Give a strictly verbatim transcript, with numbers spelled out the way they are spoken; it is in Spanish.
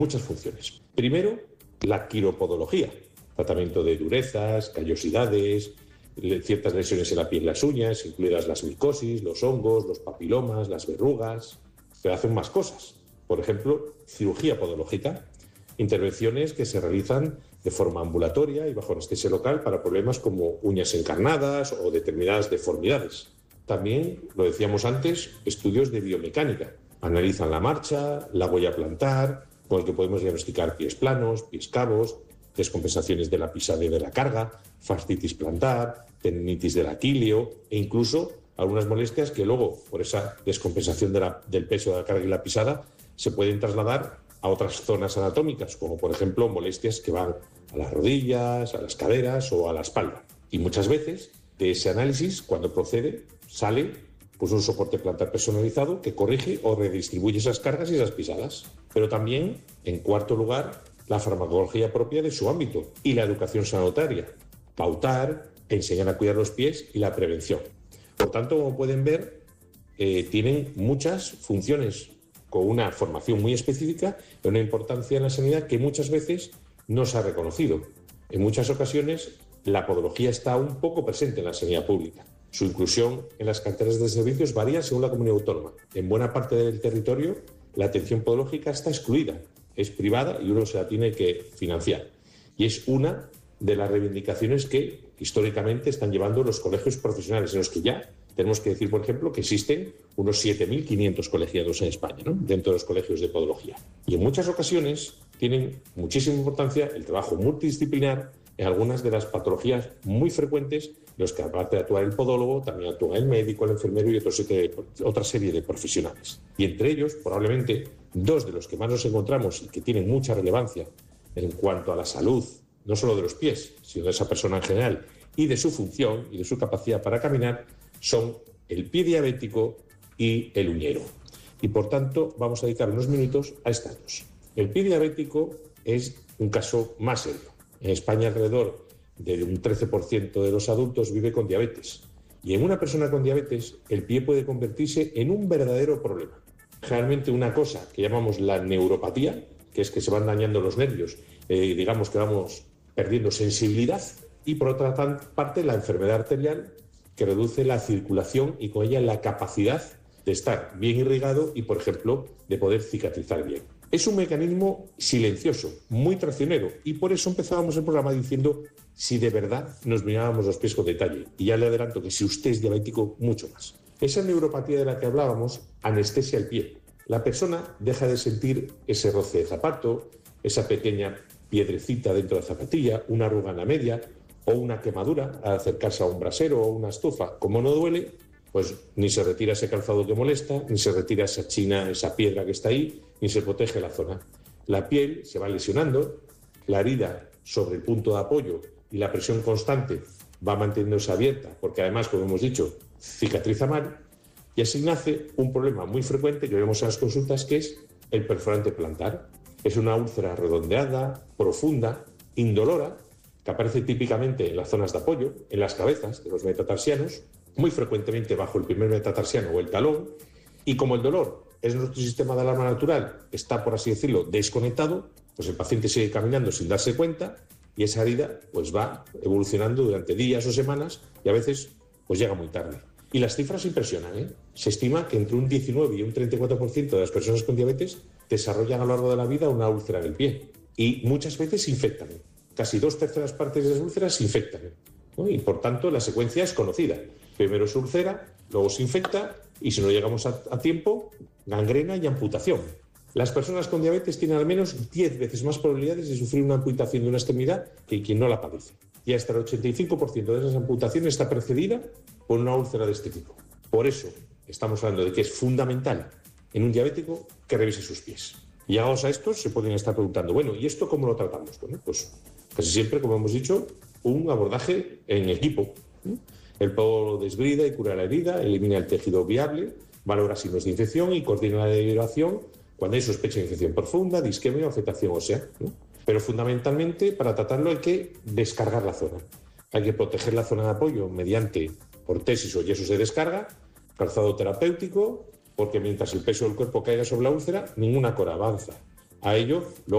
muchas funciones. Primero, la quiropodología, tratamiento de durezas, callosidades, ciertas lesiones en la piel y las uñas, incluidas las micosis, los hongos, los papilomas, las verrugas. Pero hacen más cosas. Por ejemplo, cirugía podológica, intervenciones que se realizan de forma ambulatoria y bajo anestesia local para problemas como uñas encarnadas o determinadas deformidades. También, lo decíamos antes, estudios de biomecánica. Analizan la marcha, la huella plantar, con el que podemos diagnosticar pies planos, pies cabos, descompensaciones de la pisada y de la carga, fascitis plantar, tendinitis del aquileo e incluso algunas molestias que luego, por esa descompensación de la, del peso de la carga y la pisada, se pueden trasladar a otras zonas anatómicas, como por ejemplo molestias que van a las rodillas, a las caderas o a la espalda. Y muchas veces de ese análisis, cuando procede, sale pues, un soporte plantar personalizado que corrige o redistribuye esas cargas y esas pisadas. Pero también, en cuarto lugar, la farmacología propia de su ámbito y la educación sanitaria. Pautar, enseñar a cuidar los pies y la prevención. Por tanto, como pueden ver, eh, tienen muchas funciones con una formación muy específica y una importancia en la sanidad que muchas veces no se ha reconocido. En muchas ocasiones, la podología está un poco presente en la sanidad pública. Su inclusión en las carteras de servicios varía según la comunidad autónoma. En buena parte del territorio, la atención podológica está excluida, es privada y uno se la tiene que financiar. Y es una de las reivindicaciones que históricamente están llevando los colegios profesionales, en los que ya tenemos que decir, por ejemplo, que existen unos siete mil quinientos colegiados en España, ¿no?, dentro de los colegios de podología. Y en muchas ocasiones tienen muchísima importancia el trabajo multidisciplinar en algunas de las patologías muy frecuentes, en los que aparte de actuar el podólogo, también actúa el médico, el enfermero y otro serie de, otra serie de profesionales. Y entre ellos, probablemente, dos de los que más nos encontramos y que tienen mucha relevancia en cuanto a la salud, no solo de los pies, sino de esa persona en general, y de su función y de su capacidad para caminar, son el pie diabético y el uñero. Y por tanto vamos a dedicar unos minutos a estas dos. El pie diabético es un caso más serio. En España alrededor de un trece por ciento de los adultos vive con diabetes. Y en una persona con diabetes el pie puede convertirse en un verdadero problema. Generalmente una cosa que llamamos la neuropatía, que es que se van dañando los nervios, eh, digamos que vamos perdiendo sensibilidad, y por otra parte la enfermedad arterial, que reduce la circulación y con ella la capacidad de estar bien irrigado y, por ejemplo, de poder cicatrizar bien. Es un mecanismo silencioso, muy traicionero, y por eso empezábamos el programa diciendo si de verdad nos mirábamos los pies con detalle. Y ya le adelanto que si usted es diabético, mucho más. Esa neuropatía de la que hablábamos anestesia el pie. La persona deja de sentir ese roce de zapato, esa pequeña piedrecita dentro de la zapatilla, una arruga en la media o una quemadura al acercarse a un brasero o una estufa. Como no duele, pues ni se retira ese calzado que molesta, ni se retira esa china, esa piedra que está ahí, ni se protege la zona. La piel se va lesionando, la herida sobre el punto de apoyo y la presión constante va manteniéndose abierta, porque además, como hemos dicho, cicatriza mal, y así nace un problema muy frecuente que vemos en las consultas, que es el perforante plantar. Es una úlcera redondeada, profunda, indolora, que aparece típicamente en las zonas de apoyo, en las cabezas de los metatarsianos, muy frecuentemente bajo el primer metatarsiano o el talón, y como el dolor es nuestro sistema de alarma natural, está, por así decirlo, desconectado, pues el paciente sigue caminando sin darse cuenta y esa herida pues va evolucionando durante días o semanas y a veces pues llega muy tarde. Y las cifras impresionan, ¿eh? Se estima que entre un diecinueve y un treinta y cuatro por ciento de las personas con diabetes desarrollan a lo largo de la vida una úlcera en el pie y muchas veces se infectan. Casi dos terceras partes de las úlceras se infectan, ¿no? Y por tanto la secuencia es conocida. Primero se ulcera, luego se infecta y si no llegamos a, a tiempo, gangrena y amputación. Las personas con diabetes tienen al menos diez veces más probabilidades de sufrir una amputación de una extremidad que quien no la padece. Y hasta el ochenta y cinco por ciento de esas amputaciones está precedida por una úlcera de este tipo. Por eso estamos hablando de que es fundamental en un diabético que revise sus pies. Y llegados a esto se pueden estar preguntando, bueno, ¿y esto cómo lo tratamos? Bueno, pues casi siempre, como hemos dicho, un abordaje en equipo. El podólogo desbrida y cura la herida, elimina el tejido viable, valora signos de infección y coordina la derivación cuando hay sospecha de infección profunda, disquemia o afectación ósea, ¿no? Pero fundamentalmente para tratarlo hay que descargar la zona. Hay que proteger la zona de apoyo mediante ortesis o yesos de descarga, calzado terapéutico, porque mientras el peso del cuerpo caiga sobre la úlcera, ninguna cora avanza. A ello, luego